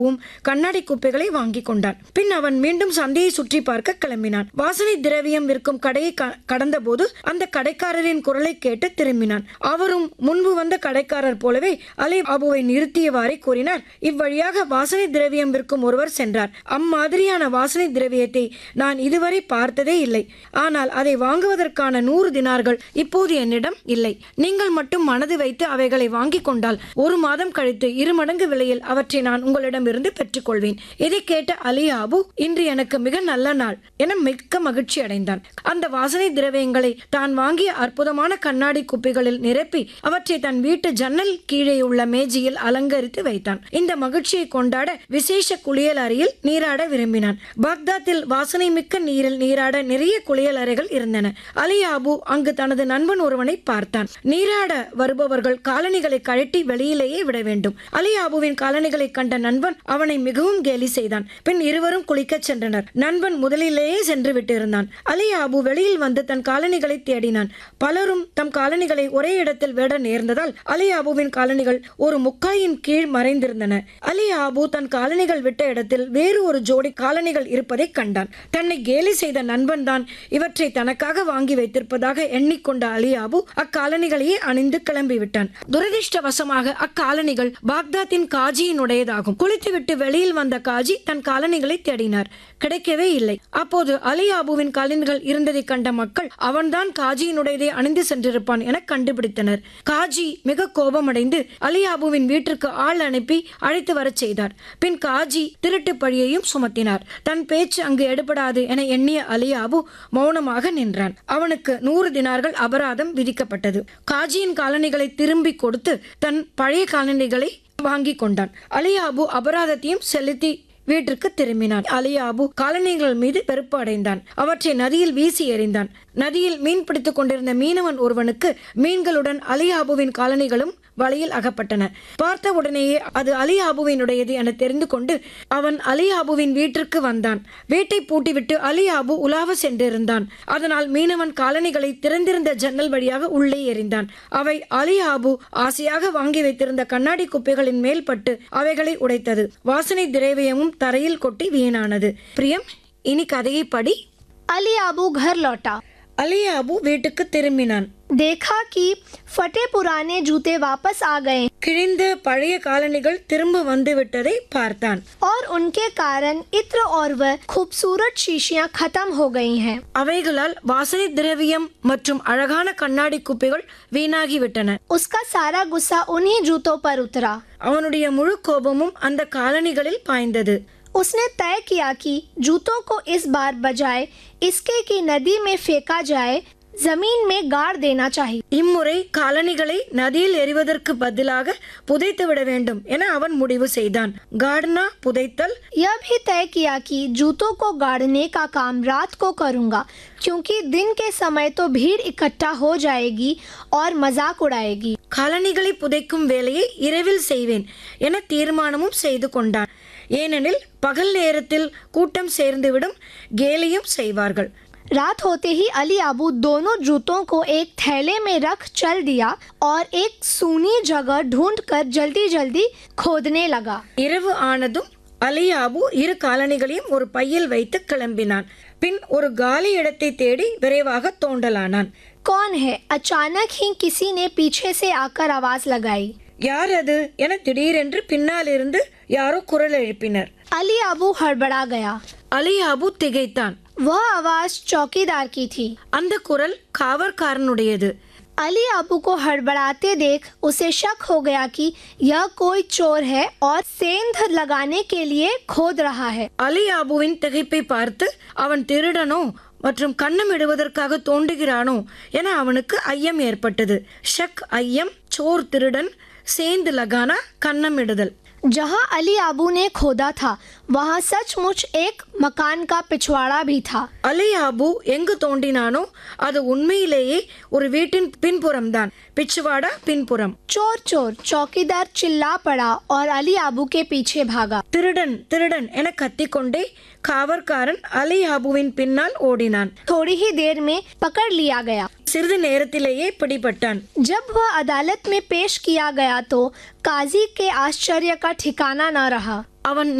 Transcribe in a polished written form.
கண்ணாடி குப்பைகளை வாங்கி கொண்டான். பின் அவன் மீண்டும் சந்தையை சுற்றி பார்க்க கிளம்பினான். வாசனை திரவியம் விற்கும் கடையை கடந்த போது அந்த கடைக்காரரின் குரலை கேட்டு திரும்பினான். அவரும் முன்பு வந்த கடைக்காரர் போலவே அலி அபுவை நிறுத்தியவாறே கூறினார், இவ்வழியாக வாசனை திரவியம் விற்கும் ஒருவர் சென்றார். அம்மாதிரியான வாசனை திரவியத்தை நான் இதுவரை பார்த்ததே இல்லை. ஆனால் அதை வாங்குவதற்கான 100 தினார்கள் இப்போது என்னிடம் இல்லை. நீங்கள் மட்டும் மனது வைத்து அவைகளை வாங்கிக் கொண்டால் 1 மாதம் கழித்து 2 மடங்கு விலையில் அவற்றை நான் உங்களிடமிருந்து பெற்றுக்கொள்வேன். இதை கேட்ட அலி அபு, இன்று எனக்கு மிக நல்ல நாள் என மிக்க மகிழ்ச்சி அடைந்தான். அந்த வாசனை திரவியங்களை தான் வாங்கிய அற்புதமான கண்ணாடி குப்பிகளில் நிரப்பி அவற்றை தன் வீட்டு ஜன்னல் கீழே உள்ள மேஜையில் அலங்கரித்து வைத்தான். இந்த மகிழ்ச்சியை கொண்டாட விசேஷ குளியல் அறையில் நீராட விரும்பினான். பாக்தாத்தில் வாசனை மிக்க நீரில் நீராட நிறைய குளியல் அறைகள் இருந்தன. அலி அபு அங்கு தனது நண்பன் ஒருவனை பார்த்தான். நீராட வருபவர்கள் காலணிகளை கழட்டி வெளியிலேயே விட வேண்டும். அலி அபுவின் காலணிகளை கண்ட நண்பன் அவனை மிகவும் கேலி செய்தான். பின் இருவரும் குளிக்க சென்றனர். நண்பன் முதலிலேயே சென்று விட்டிருந்தான். அலி அபு வெளியில் வந்து தன் காலணிகளை தேடினான். பலரும் தம் காலணிகளை ஒரே இடத்தில் விட நேர்ந்ததால் அலி அபுவின் காலணிகள் ஒரு முக்காயின் கீழ் மறைந்திருந்தன. அலி அபு தன் காலணிகள் விட்ட இடத்தில் வேறு ஒரு ஜோடி காலணிகள் இருப்பதை கண்டான். தன்னை கேலி செய்த நண்பன் தான் இவற்றை தனக்காக வாங்கி வைத்திருப்பதாக எண்ணிக்கொண்ட அலி அபு அக்காலணிகளையே அணிந்து கிளம்பிவிட்டான். துரதிருஷ்டவசமாக அக்காலணிகள் பாக்தாத்தின் காஜியினுடையதாகும். குளித்துவிட்டு வெளியில் வந்த காஜி தன் காலணிகளை தேடினார். கிடைக்கவே இல்லை. அப்போது அலி அபுவின் காலணிகள் இருந்ததை கண்ட மக்கள் அவன்தான் காஜியினுடையதை அணிந்து சென்றிருப்பான் என கண்டுபிடித்தனர். காஜி மிக கோபமடைந்து அலி அபுவின் வீட்டிற்கு ஆள் அனுப்பி அழைத்து வரச் செய்தார். பின் காஜி திருட்டு பழியையும் சுமத்தினார். தன் பேச்சு அங்கு எடுபடாது என எண்ணிய அலி அபு மௌனமாக நின்றான். அவனுக்கு 100 தினார்கள் அபராதம் விதிக்கப்பட்டது. காஜியின் காலணிகளை திரும்பி கொடுத்து தன் பழைய காலணிகளை வாங்கி கொண்டான். அலி அபு அபராதத்தையும் செலுத்தி வீட்டிற்கு திரும்பினான். அலி அபு காலணிகள் மீது வெறுப்பு அடைந்தான். அவற்றை நதியில் வீசி எறிந்தான். நதியில் மீன் பிடித்துக் கொண்டிருந்த மீனவன் ஒருவனுக்கு மீன்களுடன் அலி அபுவின் காலணிகளும் வலையில் அகப்பட்டன. பார்த்த உடனேயே அது அலி அபுவினுடையது என தெரிந்து கொண்டு அவன் அலி அபுவின் வீட்டிற்கு வந்தான். வீட்டை பூட்டிவிட்டு அலி அபு உலாவ சென்றிருந்தான். அதனால் மீனவன் காலணிகளை திறந்திருந்த ஜன்னல் வழியாக உள்ளே எறிந்தான். அவை அலி அபு ஆசையாக வாங்கி வைத்திருந்த கண்ணாடி குப்பைகளின் மேல் பட்டு அவைகளை உடைத்தது. வாசனை திரவியமும் தரையில் கொட்டி வீணானது. பிரியம், இனி கதையை படி. अली अबू घर लौटा। அலி அபு வீட்டுக்கு திரும்பினான். देखा कि फटे पुराने जूते वापस आ गए கிழிந்த பழைய காலணிகள் திரும்ப வந்து விட்டதை பார்த்தான். और उनके कारण इत्र और वह खूबसूरत शीशियां खत्म हो गई हैं। அவைகளால் வாசனை திரவியம் மற்றும் அழகான கண்ணாடி குப்பைகள் வீணாகிவிட்டன. उसका सारा गुस्सा उन्हीं जूतों पर उतरा। அவனுடைய முழு கோபமும் அந்த காலணிகளில் பாய்ந்தது. उसने तय किया कि जूतों को इस बार बजाय इसके कि नदी में फेंका जाए जमीन में गाड़ देना चाहिए। இம்முறை காலணிகளை நதியில் எறிவதற்கு பதிலாக புதைத்து விட வேண்டும் என அவன் முடிவு செய்தான். गाड़ना புதைத்தல்। यह भी तय किया कि जूतों को गाड़ने का काम रात को करूंगा क्योंकि दिन के समय तो भीड़ इकट्ठा हो जाएगी और मजाक उड़ाएगी। காலணிகளை புதைக்கும் வேலையை இரவில் செய்வேன் என தீர்மானமும் செய்து கொண்டான். ஏனெனில் பகல் நேரத்தில் கூட்டம் சேர்ந்துவிடும், கேலியும் செய்வார்கள். रात होते ही अली अबू दोनों जूतों को एक थैले में रख चल दिया और एक सूनी जगह ढूंढकर जल्दी जल्दी खोदने लगा। இரவு ஆனதும் அலி அபு 2 காலணிகளையும் ஒரு பையில் வைத்து கிளம்பினான். பின் ஒரு காலி இடத்தை தேடி விரைவாக தோண்டலானான். कौन है? अचानक ही किसी ने पीछे से आकर आवाज लगाई। யார் அது என திடீரென்று பின்னால் இருந்து யாரோ குரல் எழுப்பினர். अली अबू हड़बड़ा गया। அலி அபு திகைத்தான். वह आवाज चौकीदार की थी। அந்த குரல் காவற்காரனுடையது. अली अबू को हड़बड़ाते देख उसे शक हो गया कि यह कोई चोर है और सेंध लगाने के लिए खोद रहा है। அலி அபுவின் திகைப்பை பார்த்து அவன் திருடனோ மற்றும் கன்னம் இடுவதற்காக தோண்டுகிறானோ என அவனுக்கு ஐயம் ஏற்பட்டது. ஷக் ஐயம், சோர் திருடன், சேந்து லகானா கன்னம் இடுதல். जहां अली अबू ने खोदा था वहां सचमुच एक मकान का पिछवाड़ा भी था। அலி அபு எங்கு தோண்டினானோ அது உண்மையிலேயே ஒரு வீட்டின் பின்புறம்தான். பிச்சுவாடா பின்புறம். चोर चोर चौकीदार चिल्ला पड़ा और अली अबू के पीछे भागा। திருடன் திருடன் என கத்திக்கொண்டே காவற்காரன் அலி அபுவின் பின்னால் ஓடினான். थोड़ी ही देर में पकड़ लिया गया। சிறிது நேரத்திலேயே பிடிபட்டான். जब वह अदालत में पेश किया गया तो काजी के आश्चर्य का ठिकाना न रहा. அவன்